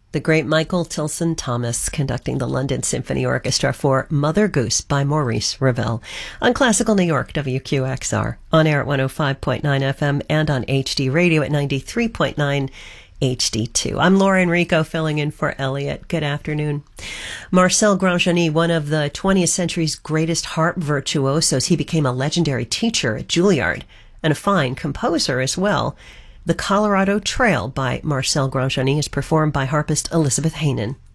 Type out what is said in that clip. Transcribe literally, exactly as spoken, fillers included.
The great Michael Tilson Thomas conducting the London Symphony Orchestra for Mother Goose by Maurice Ravel on Classical New York, W Q X R, on air at one oh five point nine F M and on H D Radio at ninety-three point nine H D two. I'm Laura Enrico filling in for Elliot. Good afternoon. Marcel Grandjeanny, one of the twentieth century's greatest harp virtuosos, he became a legendary teacher at Juilliard and a fine composer as well. The Colorado Trail by Marcel Grandjeanny is performed by harpist Elizabeth Haynen.